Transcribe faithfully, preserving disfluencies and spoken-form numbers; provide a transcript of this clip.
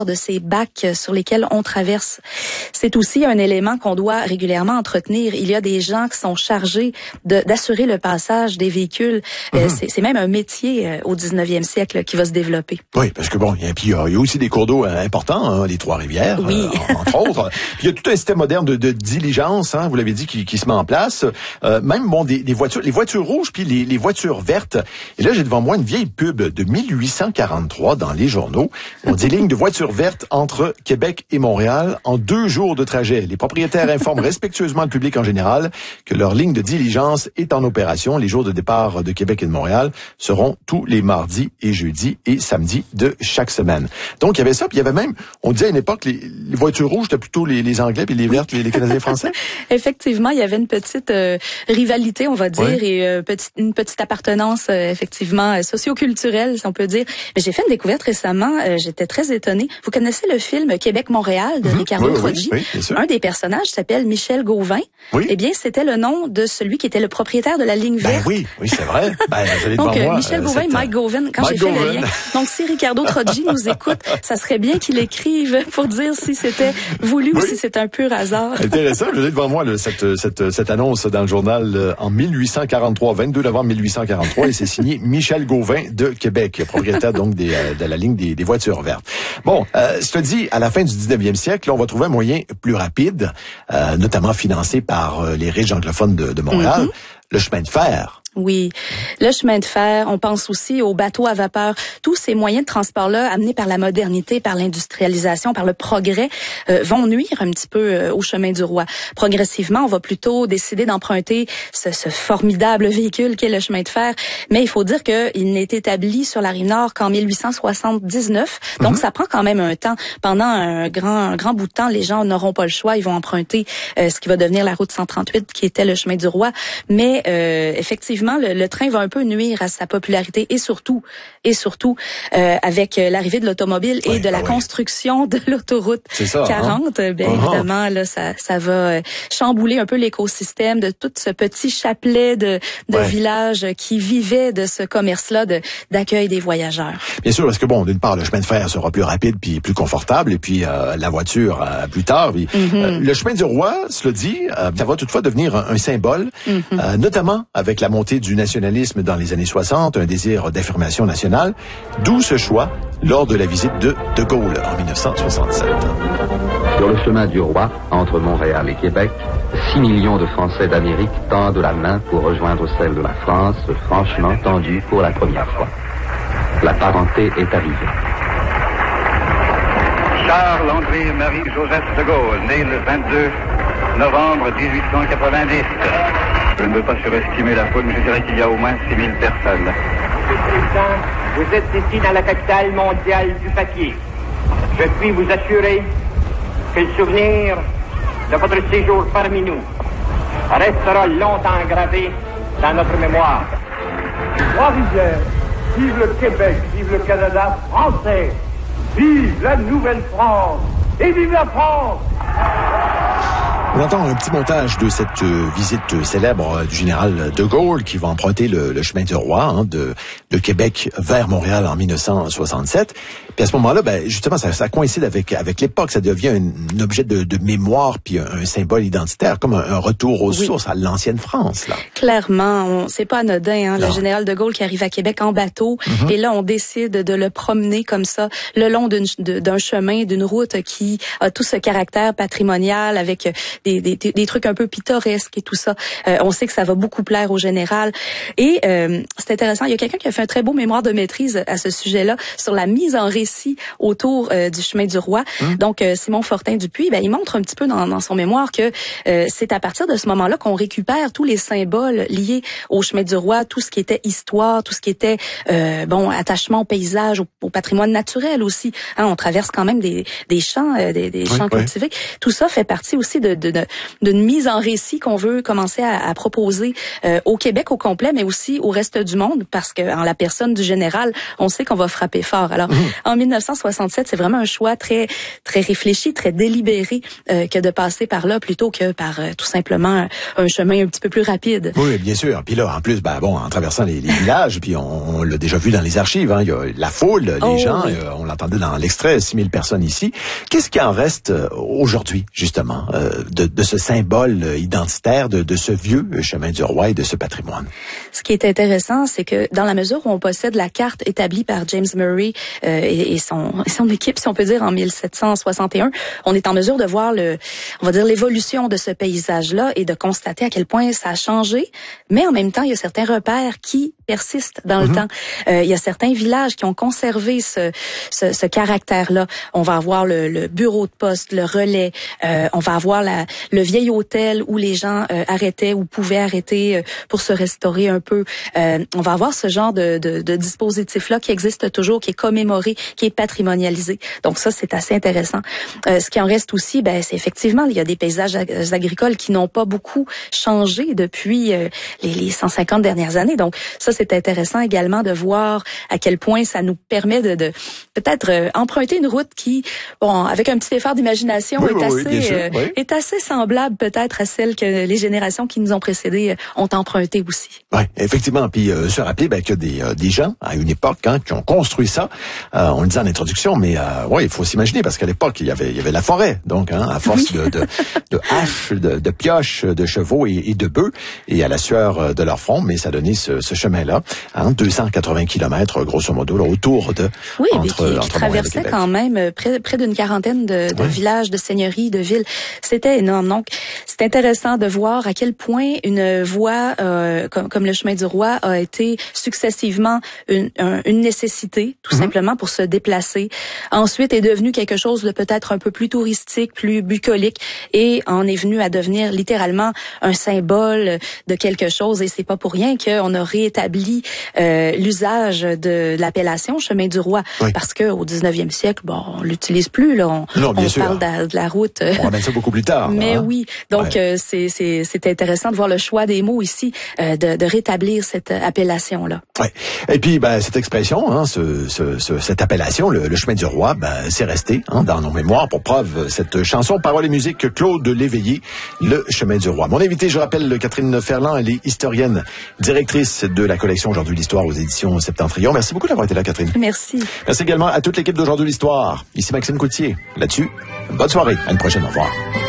de ces bacs sur lesquels on traverse. C'est aussi un élément qu'on doit régulièrement entretenir. Il y a des gens qui sont chargés de, d'assurer le passage des véhicules. Mm-hmm. Euh, c'est, c'est même un métier euh, au dix-neuvième siècle là, qui va se développer. Oui, parce que bon, il y a, puis, il y a aussi des cours d'eau euh, importants, hein, les Trois-Rivières, oui. euh, entre autres. Puis il y a tout un système moderne de, de diligence, hein, vous l'avez dit, qui, qui se met en place. Euh, même bon, des, des voitures, les voitures rouges puis les, les voitures vertes. Et là, j'ai devant moi une vieille pub de mille huit cent quarante-trois dans les journaux. On dit ligne de voitures vertes entre Québec et Montréal en deux jours de trajet. Les propriétaires informent respectueusement le public en général que leur ligne de diligence est en opération. Les jours de départ de Québec et de Montréal seront tous les mardis et jeudis et samedis de chaque semaine. Donc, il y avait ça. Puis il y avait même, on disait à une époque, les, les voitures rouges, c'était plutôt les, les Anglais, puis les vertes, les, les Canadiens français. Effectivement, il y avait une petite euh, rivalité, on va dire, ouais. et euh, petite, une petite appartenance, euh, effectivement, euh, socio-culturelle, si on peut dire. Mais j'ai fait une découverte récemment, euh, j'étais très étonnée. Vous connaissez le film Québec-Montréal de mmh, Ricardo oui, Troggi? Oui, oui, un des personnages s'appelle Michel Gauvin. Oui. Eh bien, c'était le nom de celui qui était le propriétaire de la ligne verte. Ben oui, oui, c'est vrai. Ben, donc, euh, moi, Michel euh, Gauvin, cette... Mike Gauvin, quand Mike j'ai fait Gauvin. le lien. Donc, si Ricardo Troggi nous écoute, ça serait bien qu'il écrive pour dire si c'était voulu oui. ou si c'est un pur hasard. Intéressant. Je l'ai devant moi, là, cette, cette, cette annonce dans le journal euh, en mille huit cent quarante-trois, vingt-deux novembre mille huit cent quarante-trois, et c'est signé Michel Gauvin de Québec, propriétaire donc des, euh, de la ligne des, des voitures vertes. Bon, euh, cela dit, à la fin du dix-neuvième siècle, là, on va trouver un moyen plus rapide, euh, notamment financé par euh, les riches anglophones de, de Montréal, mm-hmm. le chemin de fer. Oui, le chemin de fer, on pense aussi aux bateaux à vapeur. Tous ces moyens de transport-là, amenés par la modernité, par l'industrialisation, par le progrès, euh, vont nuire un petit peu euh, au chemin du roi. Progressivement, on va plutôt décider d'emprunter ce, ce formidable véhicule qu'est le chemin de fer. Mais il faut dire qu'il n'est établi sur la rive nord qu'en mille huit cent soixante-dix-neuf. Donc, mm-hmm. ça prend quand même un temps. Pendant un grand, un grand bout de temps, les gens n'auront pas le choix. Ils vont emprunter euh, ce qui va devenir la route cent trente-huit, qui était le chemin du roi. Mais euh, effectivement, Le, le train va un peu nuire à sa popularité et surtout, et surtout euh, avec l'arrivée de l'automobile et oui, de la ah construction oui. de l'autoroute ça, quarante. Hein? Bien uh-huh. évidemment, là, ça, ça va chambouler un peu l'écosystème de tout ce petit chapelet de, de ouais. villages qui vivaient de ce commerce-là de, d'accueil des voyageurs. Bien sûr, parce que bon, d'une part, le chemin de fer sera plus rapide puis plus confortable, et puis euh, la voiture euh, plus tard. Puis, mm-hmm. euh, le chemin du roi, cela dit, euh, ça va toutefois devenir un, un symbole, mm-hmm. euh, notamment avec la montée du nationalisme dans les années soixante, un désir d'affirmation nationale, d'où ce choix lors de la visite de De Gaulle en dix-neuf cent soixante-sept. Sur le chemin du roi, entre Montréal et Québec, six millions de Français d'Amérique tendent la main pour rejoindre celle de la France, franchement tendue pour la première fois. La parenté est arrivée. Charles-André Marie-Joseph De Gaulle, né le vingt-deux novembre dix-huit cent quatre-vingt-dix. Je ne veux pas surestimer la foule, mais je dirais qu'il y a au moins six mille personnes. Monsieur le Président, vous êtes ici dans la capitale mondiale du papier. Je puis vous assurer que le souvenir de votre séjour parmi nous restera longtemps gravé dans notre mémoire. Trois-Rivières, vive le Québec, vive le Canada français, vive la Nouvelle-France et vive la France! On entend un petit montage de cette euh, visite célèbre euh, du général De Gaulle qui va emprunter le, le chemin du roi hein, de, de Québec vers Montréal en dix-neuf cent soixante-sept. Puis à ce moment-là, ben, justement, ça, ça coïncide avec, avec l'époque. Ça devient un, un objet de, de mémoire puis un, un symbole identitaire, comme un, un retour aux oui. sources à l'ancienne France. Là. Clairement, on, c'est pas anodin. Hein, le général De Gaulle qui arrive à Québec en bateau mm-hmm. et là, on décide de le promener comme ça le long d'une, de, d'un chemin, d'une route qui a tout ce caractère patrimonial avec Des, des, des trucs un peu pittoresques et tout ça. Euh, on sait que ça va beaucoup plaire au général. Et euh, c'est intéressant, il y a quelqu'un qui a fait un très beau mémoire de maîtrise à ce sujet-là sur la mise en récit autour euh, du chemin du roi. Mmh. Donc, euh, Simon Fortin-Dupuis, ben, il montre un petit peu dans, dans son mémoire que euh, c'est à partir de ce moment-là qu'on récupère tous les symboles liés au chemin du roi, tout ce qui était histoire, tout ce qui était euh, bon attachement au paysage, au, au patrimoine naturel aussi. Hein, on traverse quand même des, des champs, euh, des, des champs oui, cultivés. Oui. Tout ça fait partie aussi de, de d'une, d'une mise en récit qu'on veut commencer à, à proposer euh, au Québec au complet, mais aussi au reste du monde, parce que en la personne du général, on sait qu'on va frapper fort. Alors, mmh. en mille neuf cent soixante-sept, c'est vraiment un choix très très réfléchi, très délibéré euh, que de passer par là plutôt que par euh, tout simplement un chemin un petit peu plus rapide. Oui, bien sûr. Puis là, en plus, ben bon, en traversant les, les villages, puis on, on l'a déjà vu dans les archives, hein, il y a la foule, les oh, gens, oui. euh, on l'entendait dans l'extrait, six mille personnes ici. Qu'est-ce qui en reste euh, aujourd'hui, justement, euh, de, de ce symbole identitaire, de, de ce vieux chemin du roi et de ce patrimoine? Ce qui est intéressant, c'est que dans la mesure où on possède la carte établie par James Murray euh, et, et, son, et son équipe, si on peut dire, en mille sept cent soixante et un, on est en mesure de voir le, on va dire l'évolution de ce paysage-là et de constater à quel point ça a changé. Mais en même temps, il y a certains repères qui persistent dans mm-hmm. le temps. Euh, il y a certains villages qui ont conservé ce, ce, ce caractère-là. On va avoir le, le bureau de poste, le relais. Euh, on va avoir la, le vieil hôtel où les gens euh, arrêtaient ou pouvaient arrêter euh, pour se restaurer un peu. Euh, on va avoir ce genre de, de, de dispositif-là qui existe toujours, qui est commémoré, qui est patrimonialisé. Donc ça, c'est assez intéressant. Euh, ce qui en reste aussi, ben, c'est effectivement, il y a des paysages ag- agricoles qui n'ont pas beaucoup changé depuis euh, les, les cent cinquante dernières années. Donc ça, c'est intéressant également de voir à quel point ça nous permet de, de peut-être euh, emprunter une route qui, bon, avec un petit effort d'imagination, oui, est, oui, assez, oui, sûr, euh, oui. est assez semblable peut-être à celle que les générations qui nous ont précédés ont empruntée aussi. Oui, effectivement. Puis euh, se rappeler ben, que des, euh, des gens, à une époque, hein, qui ont construit ça, euh, on le dit en introduction, mais euh, ouais, il faut s'imaginer, parce qu'à l'époque, il y avait, il y avait la forêt, donc, hein, à force oui. de, de, de haches, de, de pioches, de chevaux et, et de bœufs, et à la sueur de leur front, mais ça donnait ce, ce chemin-là, hein, deux cent quatre-vingts kilomètres, grosso modo, là, autour de... Oui, entre, mais qui, entre qui traversait quand même près, près d'une quarantaine de, de oui. villages, de seigneuries, de villes. C'était énorme. Donc, c'est intéressant de voir à quel point une voie euh, comme, comme le chemin du roi a été successivement une, un, une nécessité, tout mm-hmm. simplement, pour se déplacer. Ensuite, est devenu quelque chose de peut-être un peu plus touristique, plus bucolique, et en est venu à devenir littéralement un symbole de quelque chose. Et c'est pas pour rien qu'on a réétabli euh, l'usage de l'appellation chemin du roi, oui. parce que au dix-neuvième siècle, bon, on l'utilise plus. Là, on, non, bien on sûr. parle de, de la route. On ramène ça beaucoup plus tard. Mais hein? oui, donc ouais. euh, c'est c'est c'est intéressant de voir le choix des mots ici, euh, de, de rétablir cette appellation là. Ouais. Et puis ben cette expression, hein, ce, ce, ce cette appellation, le, le chemin du roi, ben c'est resté hein, dans nos mémoires. Pour preuve, cette chanson, paroles et musique, Claude Léveillé, le chemin du roi. Mon invité, je rappelle, Catherine Ferland, elle est historienne, directrice de la collection Aujourd'hui l'Histoire aux éditions Septentrion. Merci beaucoup d'avoir été là, Catherine. Merci. Merci également à toute l'équipe d'Aujourd'hui l'Histoire. Ici Maxime Coutier. Là-dessus, bonne soirée. À une prochaine. Au revoir.